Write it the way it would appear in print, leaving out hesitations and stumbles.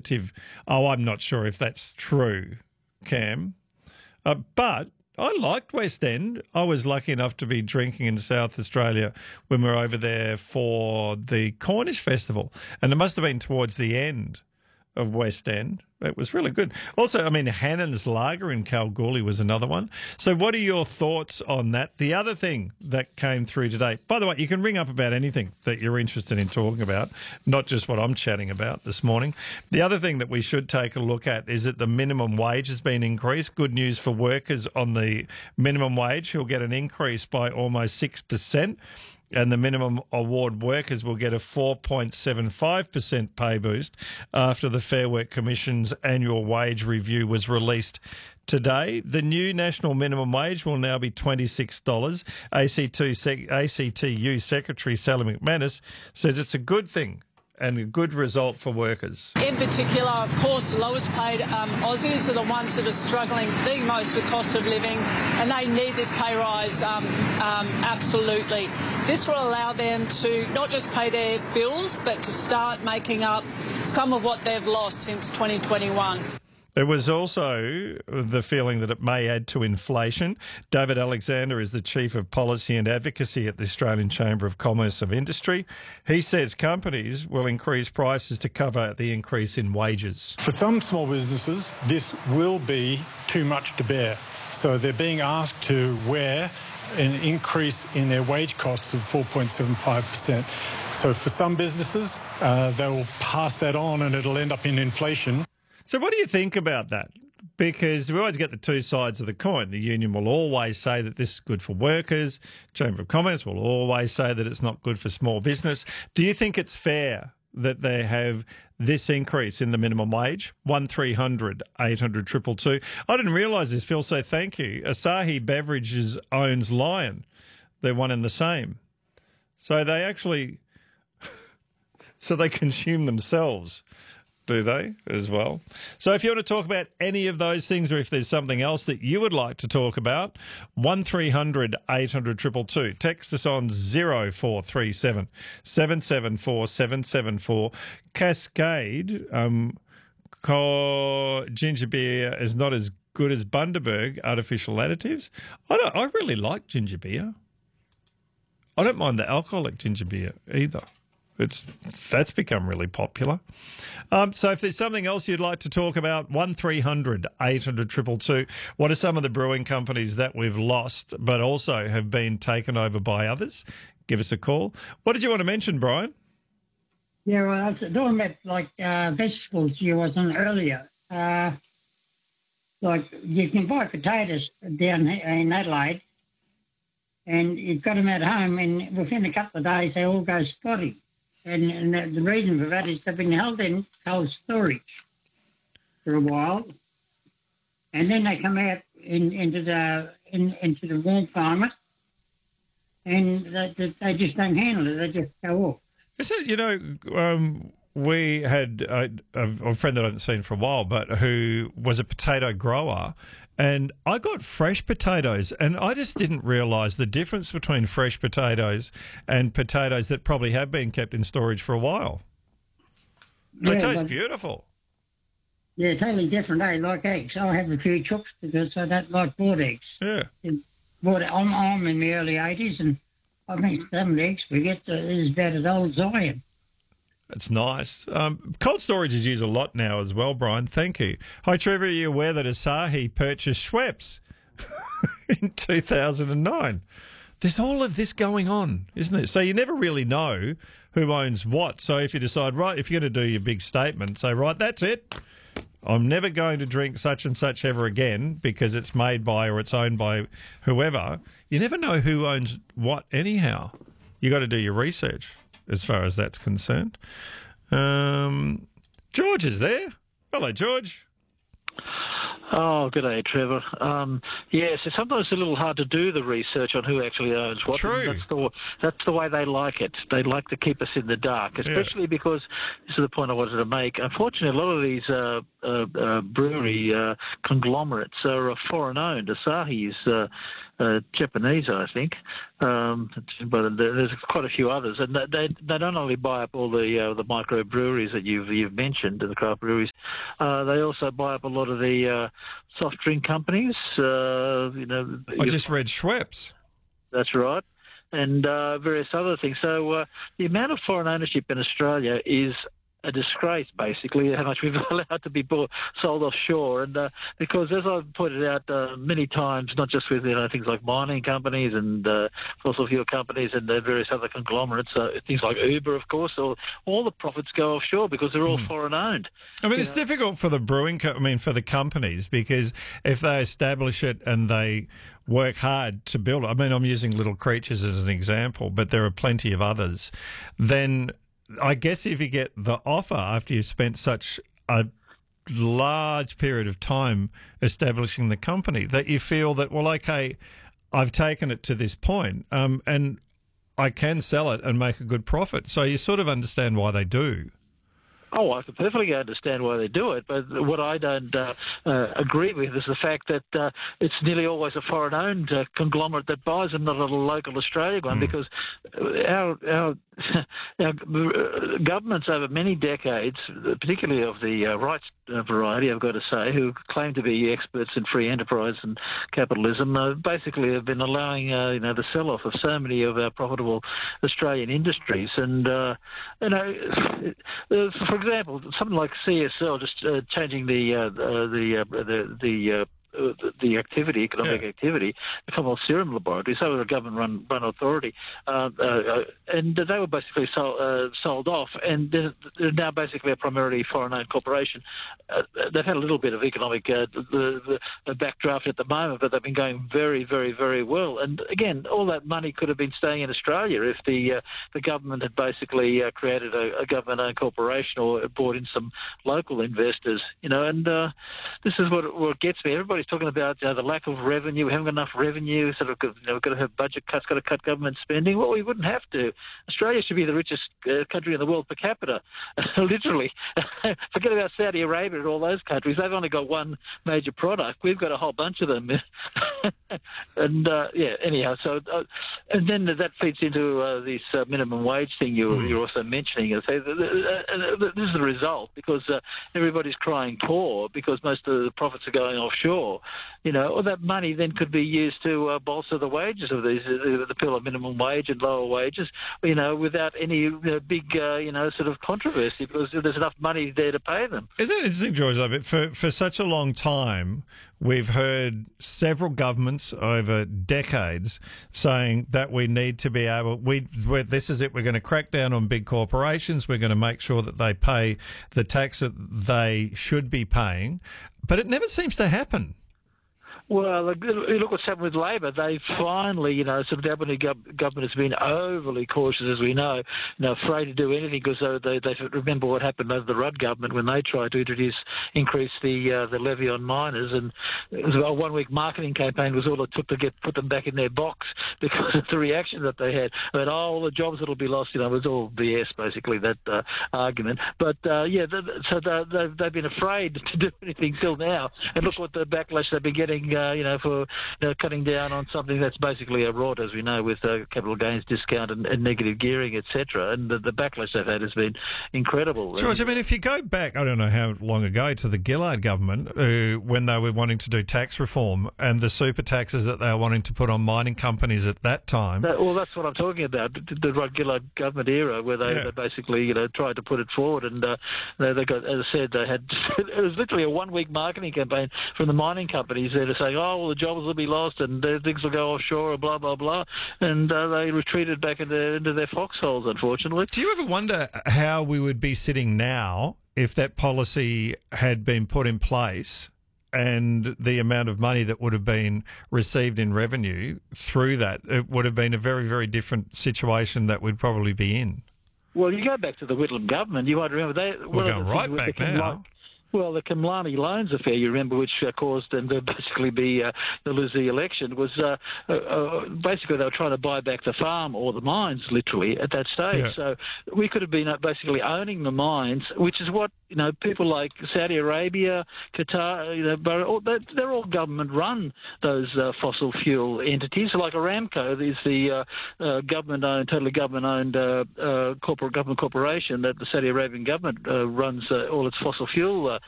positive, I'm not sure if that's true, Cam. But I liked West End. I was lucky enough to be drinking in South Australia when we were over there for the Cornish Festival. And it must have been towards the end of West End. It was really good. Also, I mean, Hannon's Lager in Kalgoorlie was another one. So what are your thoughts on that? The other thing that came through today, by the way, you can ring up about anything that you're interested in talking about, not just what I'm chatting about this morning. The other thing that we should take a look at is that the minimum wage has been increased. Good news for workers on the minimum wage, who'll get an increase by almost 6%. And the minimum award workers will get a 4.75% pay boost after the Fair Work Commission's annual wage review was released today. The new national minimum wage will now be $26. ACTU Secretary Sally McManus says it's a good thing and a good result for workers. In particular, of course, the lowest paid Aussies are the ones that are struggling the most with cost of living, and they need this pay rise absolutely. This will allow them to not just pay their bills, but to start making up some of what they've lost since 2021. There was also the feeling that it may add to inflation. David Alexander is the Chief of Policy and Advocacy at the Australian Chamber of Commerce and Industry. He says companies will increase prices to cover the increase in wages. For some small businesses, this will be too much to bear. So they're being asked to wear an increase in their wage costs of 4.75%. So for some businesses, they'll pass that on and it'll end up in inflation. So what do you think about that? Because we always get the two sides of the coin. The union will always say that this is good for workers. Chamber of Commerce will always say that it's not good for small business. Do you think it's fair that they have this increase in the minimum wage? 1300 800 222. I didn't realise this, Phil, so thank you. Asahi Beverages owns Lion. They're one and the same. So they actually... so they consume themselves, do they, as well? So if you want to talk about any of those things, or if there's something else that you would like to talk about, 1300 800 222. Text us on 0437 774 774. Cascade, ginger beer is not as good as Bundaberg artificial additives. I really like ginger beer. I don't mind the alcoholic ginger beer either. That's become really popular. So if there's something else you'd like to talk about, 1300 800 222. What are some of the brewing companies that we've lost but also have been taken over by others? Give us a call. What did you want to mention, Brian? Yeah, well, I was talking about vegetables you was on earlier. Like you can buy potatoes down here in Adelaide, and you've got them at home, and within a couple of days they all go spotty. And the reason for that is they've been held in cold storage for a while, and then they come out into the warm climate, and they just don't handle it. They just go off. We had a friend that I haven't seen for a while, but who was a potato grower. And I got fresh potatoes, and I just didn't realise the difference between fresh potatoes and potatoes that probably have been kept in storage for a while. They taste beautiful. Yeah, totally different, eh? Like eggs. I have a few chooks because I don't like boiled eggs. Yeah. I'm in the early 80s, and I think some of the eggs we get is about as old as I am. That's nice. Cold storage is used a lot now as well, Brian. Thank you. Hi, Trevor. Are you aware that Asahi purchased Schweppes in 2009? There's all of this going on, isn't it? So you never really know who owns what. So if you decide, right, if you're going to do your big statement, say, right, that's it. I'm never going to drink such and such ever again because it's made by or it's owned by whoever. You never know who owns what anyhow. You got to do your research as far as that's concerned. George is there. Hello, George. Oh, good day, Trevor. Yes, it's sometimes a little hard to do the research on who actually owns what. True. That's the way they like it. They like to keep us in the dark, especially because, this is the point I wanted to make, unfortunately a lot of these brewery conglomerates are foreign-owned. Asahi is Japanese, I think, but there's quite a few others, and they not only buy up all the microbreweries that you've mentioned, the craft breweries, they also buy up a lot of the soft drink companies. I just read Schweppes. That's right. And various other things. So the amount of foreign ownership in Australia is a disgrace, basically, how much we've allowed to be sold offshore. And because, as I've pointed out many times, not just with things like mining companies and fossil fuel companies and various other conglomerates, things like Uber, of course, all the profits go offshore because they're all foreign owned. I mean, it's difficult for the for the companies, because if they establish it and they work hard to build it, I mean, I'm using Little Creatures as an example, but there are plenty of others, then I guess if you get the offer after you've spent such a large period of time establishing the company, that you feel that, well, okay, I've taken it to this point, and I can sell it and make a good profit. So you sort of understand why they do. Oh, I can perfectly understand why they do it, but what I don't agree with is the fact that it's nearly always a foreign-owned conglomerate that buys them, not a local Australian one, because our governments over many decades, particularly of the rights variety, I've got to say, who claim to be experts in free enterprise and capitalism, basically have been allowing the sell-off of so many of our profitable Australian industries. And for example, something like CSL, just changing the activity, economic activity, the Commonwealth Serum Laboratory, so was a government-run authority, and they were basically sold off, and they're now basically a primarily foreign-owned corporation. They've had a little bit of economic backdraft at the moment, but they've been going very, very, very well. And again, all that money could have been staying in Australia if the government had basically created a government-owned corporation or brought in some local investors. And this is what gets me. Everybody's talking about the lack of revenue. We haven't got enough revenue. Sort of, we've got to have budget cuts. Got to cut government spending. Well, we wouldn't have to. Australia should be the richest country in the world per capita. Literally, forget about Saudi Arabia and all those countries. They've only got one major product. We've got a whole bunch of them. And anyhow. So, and then that feeds into this minimum wage thing you're also mentioning. This is the result, because everybody's crying poor because most of the profits are going offshore. All that money then could be used to bolster the wages of these, the pillar minimum wage and lower wages, without any big, sort of controversy, because there's enough money there to pay them. Isn't it interesting, George, for such a long time, we've heard several governments over decades saying that we need to be able, this is it, we're going to crack down on big corporations, we're going to make sure that they pay the tax that they should be paying, but it never seems to happen. Well, look what's happened with Labor. They finally, sort of the Albany government has been overly cautious, as we know, afraid to do anything, because they remember what happened under the Rudd government when they tried to increase the levy on miners, and it was a 1 week marketing campaign was all it took to put them back in their box, because of the reaction that they had. But all the jobs that'll be lost, it was all BS, basically, that argument. But so they've been afraid to do anything till now, and look what the backlash they've been getting. For cutting down on something that's basically a rot, as we know, with capital gains discount and negative gearing, etc. And the backlash they've had has been incredible. George, I mean, if you go back, I don't know how long ago, to the Gillard government, when they were wanting to do tax reform and the super taxes that they were wanting to put on mining companies at that time. Well, that's what I'm talking about, the Rudd Gillard government era, where they basically tried to put it forward, and they got, as I said, they had it was literally a 1 week marketing campaign from the mining companies there to say, well, the jobs will be lost and things will go offshore and blah, blah, blah. And they retreated back into their foxholes, unfortunately. Do you ever wonder how we would be sitting now if that policy had been put in place, and the amount of money that would have been received in revenue through that? It would have been a very, very different situation that we'd probably be in. Well, you go back to the Whitlam government, you might remember we're going right back now. Well, the Kamlani loans affair, you remember, which caused them to basically lose the election, was basically they were trying to buy back the farm or the mines, literally, at that stage. Yeah. So we could have been basically owning the mines, which is what You know, people like Saudi Arabia, Qatar, they're all government-run, those fossil fuel entities. Like Aramco is the government-owned, totally government-owned government corporation that the Saudi Arabian government runs all its fossil fuel